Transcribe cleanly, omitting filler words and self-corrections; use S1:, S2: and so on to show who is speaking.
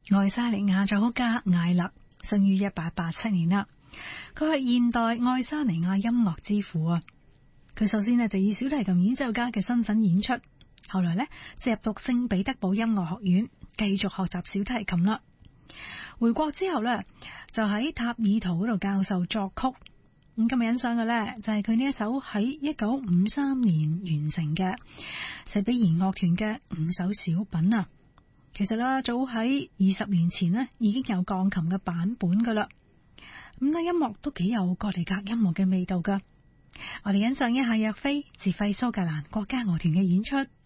S1: 愛沙尼亞作曲家艾勒生於1887年啦，佢係現代愛沙尼亞音樂之父啊！佢首先就以小提琴演奏家嘅身份演出，後來就入讀聖彼得堡音樂學院，繼續學習小提琴啦。回國之後就喺塔爾圖嗰度教授作曲。咁今日欣賞嘅就係佢呢一首喺1953年完成嘅寫俾弦樂團嘅5首小品啊。其實早喺20年前已經有鋼琴嘅版本噶啦。咁音樂都幾有哥尼格音樂嘅味道噶。我哋欣賞一下若飛自費蘇格蘭國家樂團嘅演出。